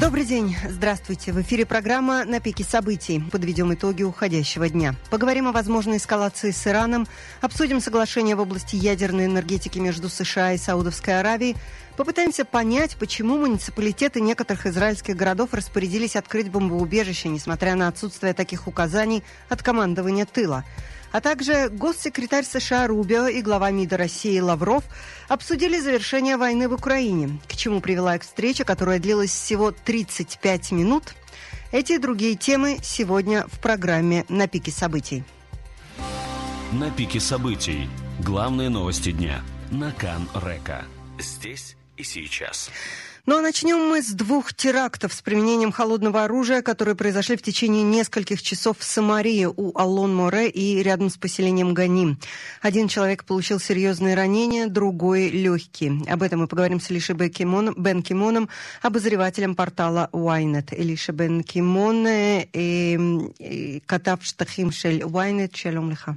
Добрый день, здравствуйте. В эфире программа «На пике событий». Подведем итоги уходящего дня. Поговорим о возможной эскалации с Ираном, обсудим соглашение в области ядерной энергетики между США и Саудовской Аравией, попытаемся понять, почему муниципалитеты некоторых израильских городов распорядились открыть бомбоубежище, несмотря на отсутствие таких указаний от командования тыла. А также госсекретарь США Рубио и глава МИДа России Лавров обсудили завершение войны в Украине, к чему привела их встреча, которая длилась всего 35 минут. Эти и другие темы сегодня в программе «На пике событий». «На пике событий». Главные новости дня на Кан-Река. Здесь и сейчас. Ну а начнем мы с 2 терактов с применением холодного оружия, которые произошли в течение нескольких часов в Самарии у Алон-Море и рядом с поселением Ганим. Один человек получил серьезные ранения, другой легкие. Об этом мы поговорим с Элишей Бен Кимоном, обозревателем портала Ynet. Элиша Бен Кимон, катав штахим шель Ynet, шалом леха.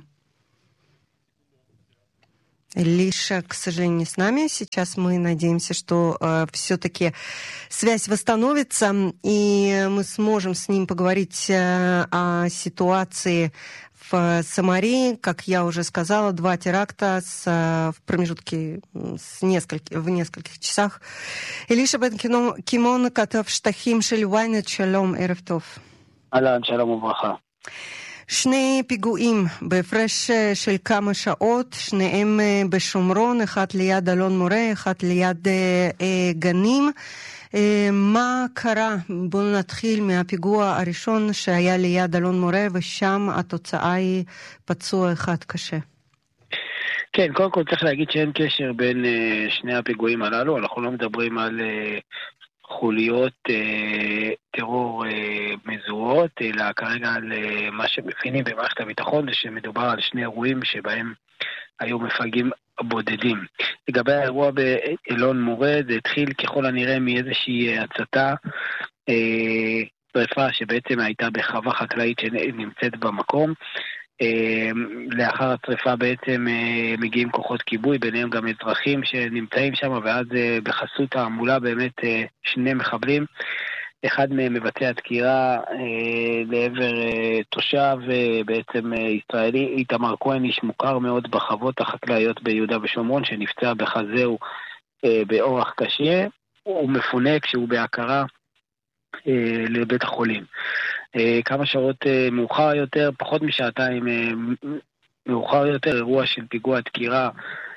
Лиша, к сожалению, не с нами. Сейчас мы надеемся, что все-таки связь восстановится, и мы сможем с ним поговорить о ситуации в Самарии. Как я уже сказала, 2 теракта в промежутке в нескольких часах. Элиша Бен Кимон, катав штахим шель Ynet, шалом, ערב טוב. אהלן, שלום וברכה. 2 פיגועים בהפרש של כמה שעות, שניהם בשומרון, אחד ליד אלון מורה, אחד ליד גנים. מה קרה? בואו נתחיל מהפיגוע הראשון שהיה ליד אלון מורה, ושם התוצאה היא פצוע אחד קשה. כן, קודם כל צריך להגיד שאין קשר בין שני הפיגועים הללו, אנחנו לא מדברים על חוליות טרור מזוהות, אלא כרגע על מה שמבינים במערכת הביטחון, זה שמדובר על 2 אירועים שבהם היו מפגעים בודדים. לגבי האירוע באלון מורה, זה התחיל ככל הנראה מאיזושהי הצתה, שריפה שבעצם הייתה בחווה חקלאית שנמצאת במקום. לאחר השריפה בעצם מגיעים כוחות כיבוי, ביניהם גם אזרחים שנמצאים שם, ואז בחסות העמולה באמת 2 מחבלים, אחד מהם מבצע דקירה לעבר תושב בעצם ישראלי, איתמר כהן, איש מוכר מאוד בחוות החקלאיות ביהודה ושומרון, שנפצע בחזהו באורח קשה, הוא מפונה כשהוא בהכרה לבית החולים. כמה שעות מאוחר יותר, פחות משעתיים מאוחר יותר, אירוע של פיגוע דקירה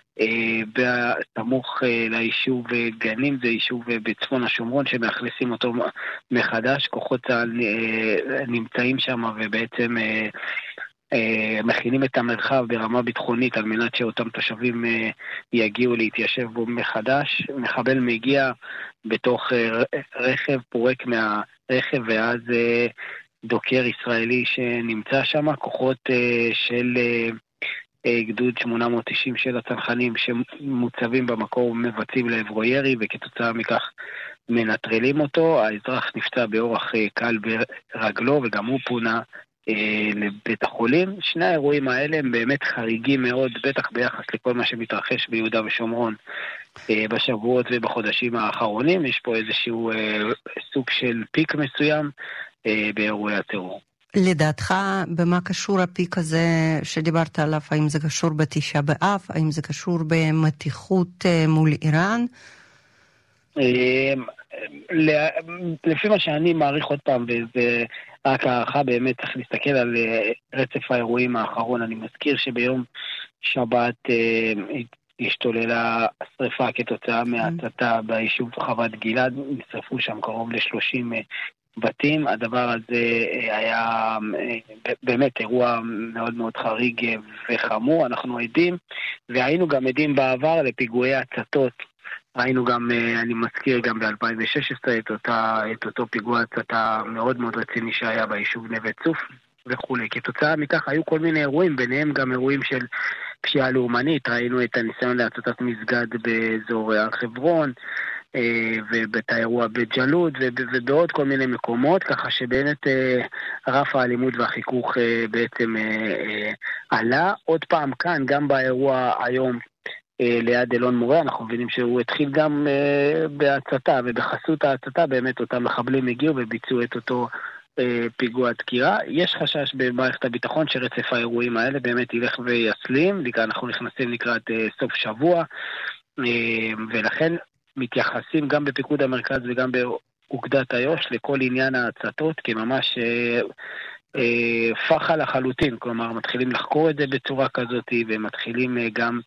בסמוך ליישוב גנים, זה יישוב בצפון השומרון שמאכלסים אותו מחדש, כוחות צה"ל נמצאים שם ובעצם מכינים את המרחב ברמה ביטחונית על מנת שאותם תושבים יגיעו להתיישב בו מחדש. מחבל מגיע בתוך רכב, פורק מהרכב ואז דוקר ישראלי שנמצא שם, כוחות של גדוד 890 של הצנחנים שמוצבים במקום מבצעים לעברו ירי וכתוצאה מכך מנטרלים אותו. האזרח נפצע באורח קל ברגלו וגם הוא פונה לבית החולים. 2 האירועים האלה הם באמת חריגים מאוד, בטח ביחס לכל מה שמתרחש ביהודה ושומרון בשבועות ובחודשים האחרונים. יש פה איזשהו סוג של פיק מסוים באירועי הטרור. לדעתך, במה קשור הפיק הזה שדיברת עליו? האם זה קשור בתשעה באב? האם זה קשור במתיחות מול איראן? לפי מה שאני מעריך עוד פעם, וזה רק הערכה, באמת צריך להסתכל על רצף האירועים האחרון. אני מזכיר שביום שבת השתוללה שריפה כתוצאה מהצתה ביישוב חוות גלעד, נשרפו שם קרוב ל-30 בתים. הדבר הזה היה באמת אירוע מאוד מאוד חריג וחמור. אנחנו עדים, והיינו גם עדים בעבר לפיגועי הצתות. ראינו גם, אני מזכיר גם ב-2016 את אותו פיגוע הצתה מאוד מאוד רציני שהיה ביישוב נווה צוף וכו'. כתוצאה מכך היו כל מיני אירועים, ביניהם גם אירועים של פשיעה לאומנית. ראינו את הניסיון להצתת מסגד באזור הר חברון, ואת האירוע בג'לוד ובעוד כל מיני מקומות, ככה שבאמת רף האלימות והחיכוך בעצם עלה. עוד פעם כאן, גם באירוע היום ליד אלון מורה. אנחנו מבינים שהוא התחיל גם בהצתה, ובחסות ההצתה באמת אותם מחבלים הגיעו וביצעו את אותו פיגוע דקירה. יש חשש במערכת הביטחון שרצף האירועים האלה באמת ילך ויסלים, אנחנו נכנסים לקראת סוף שבוע, ולכן מתייחסים גם בפיקוד המרכז וגם באוגדת איו"ש לכל עניין ההצתות כממש פחה לחלוטין, כלומר מתחילים לחקור את זה בצורה כזאת, ומתחילים גם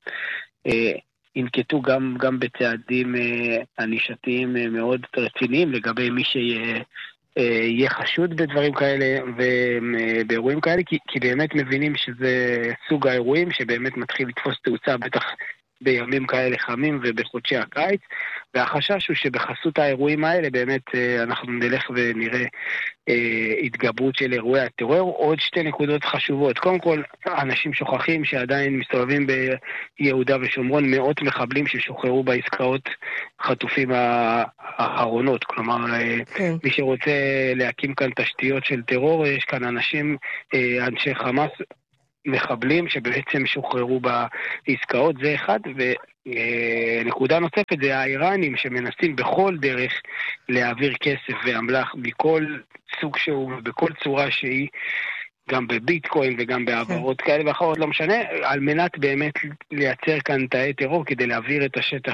ינקטו גם בצעדים ענישתיים מאוד רציניים לגבי מי שיהיה חשוד בדברים כאלה ובאירועים כאלה, כי באמת מבינים שזה סוג האירועים שבאמת מתחיל לתפוס תאוצה בטח בימים כאלה חמים ובחודשי הקיץ, והחשש הוא שבחסות האירועים האלה באמת אנחנו נלך ונראה התגברות של אירועי הטרור. עוד שתי נקודות חשובות. קודם כל, אנשים שוכחים שעדיין מסתובבים ביהודה ושומרון מאות מחבלים ששוחררו בעסקאות חטופים האחרונות. כלומר, מי שרוצה להקים כאן תשתיות של טרור, יש כאן אנשים, אנשי חמאס, מחבלים שבעצם שוחררו בעסקאות. זה אחד. ונקודה נוספת זה האיראנים שמנסים בכל דרך להעביר כסף ואמל"ח בכל סוג שהוא ובכל צורה שהיא, גם בביטקוין וגם בעברות כאלה ואחרות, לא משנה, על מנת באמת לייצר כאן תאי טרור כדי להעביר את השטח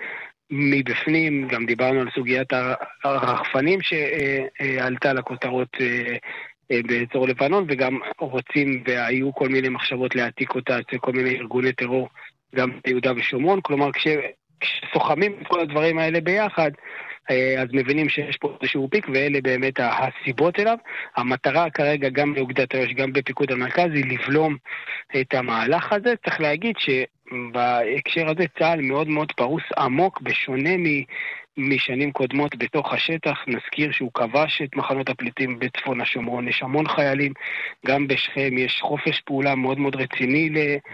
מבפנים. גם דיברנו על סוגיית הרחפנים שעלתה לכותרות באזור לבנון, וגם רוצים, והיו כל מיני מחשבות להעתיק אותה אצל כל מיני ארגוני טרור גם ביהודה ושומרון. כלומר, כשסוחמים את כל הדברים האלה ביחד, אז מבינים שיש פה איזשהו פיק, ואלה באמת הסיבות אליו. המטרה כרגע גם באוגדת איו"ש, גם בפיקוד המרכז, היא לבלום את המהלך הזה. צריך להגיד שבהקשר הזה צה"ל מאוד מאוד פרוס עמוק, בשונה משנים קודמות בתוך השטח. נזכיר שהוא כבש את מחנות הפליטים בצפון השומרון, יש המון חיילים, גם בשכם יש חופש פעולה מאוד מאוד רציני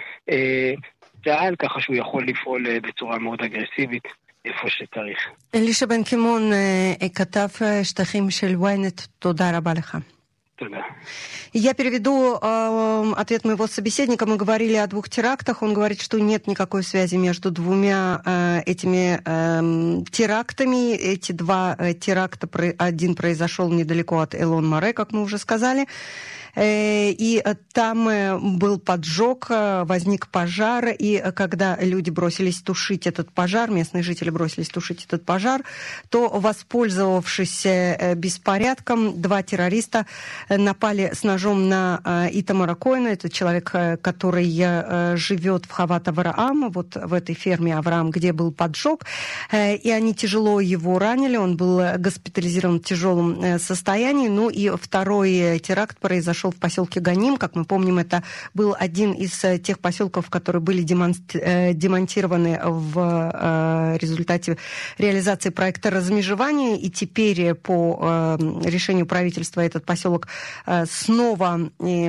לצה"ל, ככה שהוא יכול לפעול בצורה מאוד אגרסיבית איפה שצריך. אלישע בן קימון, כתב שטחים של ynet, תודה רבה לך. Я переведу ответ моего собеседника. Мы говорили о 2 терактах. Он говорит, что нет никакой связи между двумя этими терактами. Эти 2 теракта, один произошел недалеко от Элон-Море, как мы уже сказали. И там был поджог, возник пожар, и когда люди бросились тушить этот пожар, местные жители бросились тушить этот пожар, то, воспользовавшись беспорядком, 2 террориста напали с ножом на Итамара Коэна, это человек, который живет в Хават-Авраам, вот в этой ферме Авраам, где был поджог, и они тяжело его ранили, он был госпитализирован в тяжелом состоянии. Ну и второй теракт произошел в поселке Ганим. Как мы помним, это был один из тех поселков, которые были демонтированы в результате реализации проекта размежевания. И теперь по решению правительства этот поселок снова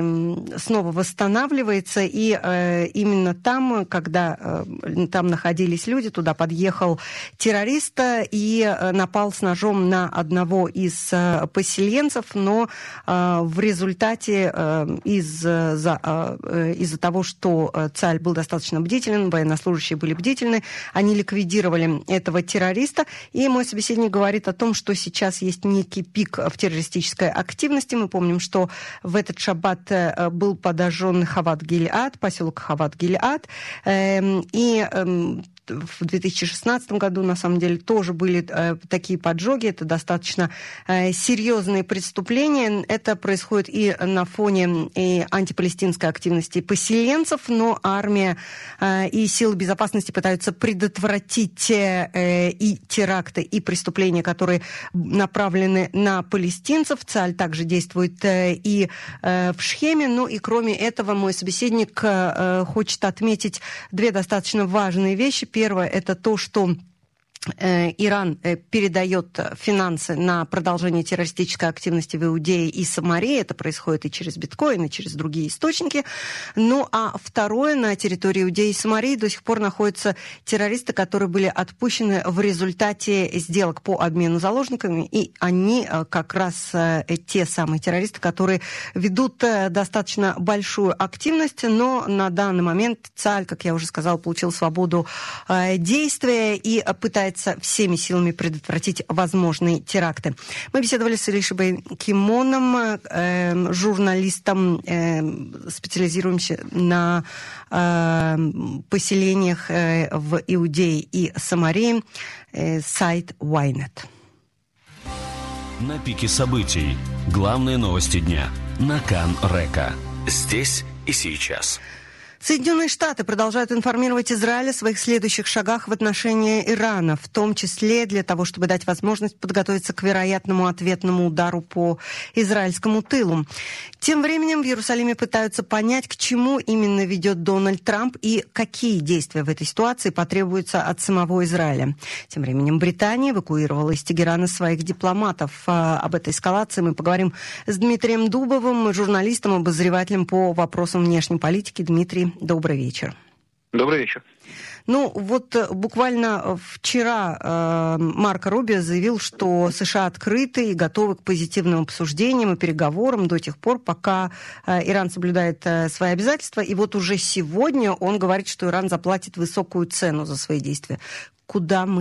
восстанавливается. И именно там, когда там находились люди, туда подъехал террорист и напал с ножом на одного из поселенцев, но в результате из-за того, что Цаль был достаточно бдителен, военнослужащие были бдительны, они ликвидировали этого террориста. И мой собеседник говорит о том, что сейчас есть некий пик в террористической активности. Мы помним, что в этот шаббат был подожжен Хават-Гилеад, поселок Хават-Гилеад, и в 2016 году, на самом деле, тоже были такие поджоги. Это достаточно серьезные преступления. Это происходит и на фоне антипалестинской активности поселенцев, но армия и силы безопасности пытаются предотвратить и теракты, и преступления, которые направлены на палестинцев. Цаль также действует и в Шхеме. Ну и кроме этого, мой собеседник хочет отметить 2 достаточно важные вещи. Первое – это то, что Иран передает финансы на продолжение террористической активности в Иудее и Самарии. Это происходит и через биткоин, и через другие источники. Ну, а второе, на территории Иудеи и Самарии до сих пор находятся террористы, которые были отпущены в результате сделок по обмену заложниками. И они как раз те самые террористы, которые ведут достаточно большую активность, но на данный момент Цааль, как я уже сказала, получил свободу действия и пытается всеми силами предотвратить возможные теракты. Мы беседовали с Элишей Кимоном, журналистом, специализируемся на поселениях в Иудее и Самарии, сайт Ynet. На пике событий. Главные новости дня. На Кан Река. Здесь и сейчас. Соединенные Штаты продолжают информировать Израиль о своих следующих шагах в отношении Ирана, в том числе для того, чтобы дать возможность подготовиться к вероятному ответному удару по израильскому тылу. Тем временем в Иерусалиме пытаются понять, к чему именно ведет Дональд Трамп и какие действия в этой ситуации потребуются от самого Израиля. Тем временем Британия эвакуировала из Тегерана своих дипломатов. Об этой эскалации мы поговорим с Дмитрием Дубовым, журналистом, обозревателем по вопросам внешней политики. Дмитрий, добрый вечер. Добрый вечер. Ну, вот буквально вчера Марко Рубио заявил, что США открыты и готовы к позитивным обсуждениям и переговорам до тех пор, пока Иран соблюдает свои обязательства. И вот уже сегодня он говорит, что Иран заплатит высокую цену за свои действия. Куда мы